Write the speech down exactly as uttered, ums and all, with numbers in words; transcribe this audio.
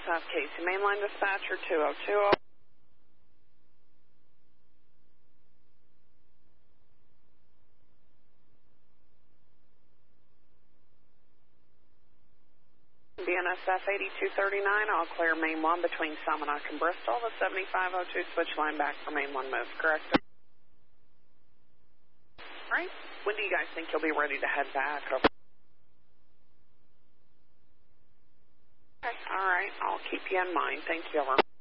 South Casey, mainline dispatcher two oh two oh. B N S F eighty-two thirty-nine, all clear main one between Salmonock and Bristol. The seventy-five oh two switch line back for main one move, correct? All right, when do you guys think you'll be ready to head back? Over. Okay, all right, I'll keep you in mind. Thank you, over.